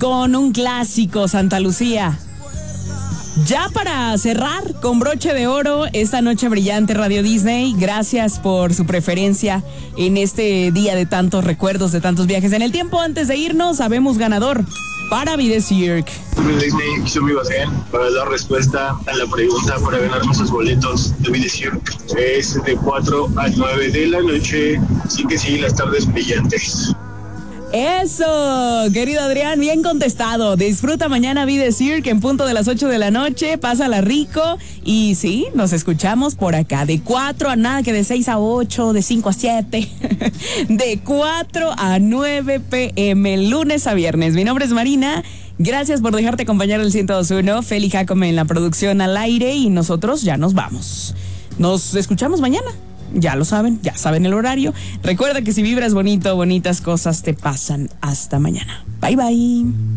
con un clásico, Santa Lucía. Ya para cerrar con broche de oro esta noche brillante, Radio Disney, gracias por su preferencia en este día de tantos recuerdos, de tantos viajes en el tiempo. Antes de irnos, sabemos ganador para Vida Cirque. Disney, soy mi Basén, para dar respuesta a la pregunta para ganar nuestros boletos de Vida Cirque. Es de 4 a 9 de la noche, así que sí, las tardes brillantes. Eso, querido Adrián, bien contestado. Disfruta mañana Vida Cirque en punto de las 8 de la noche, pásala rico y sí, nos escuchamos por acá de 4 a nada que de 6 a 8, de 5 a 7, de 4 a 9 p.m. lunes a viernes. Mi nombre es Marina, gracias por dejarte acompañar el 102.1, Feli Jacome en la producción al aire y nosotros ya nos vamos. Nos escuchamos mañana. Ya lo saben, ya saben el horario. Recuerda que si vibras bonito, bonitas cosas te pasan. Hasta mañana. Bye, bye.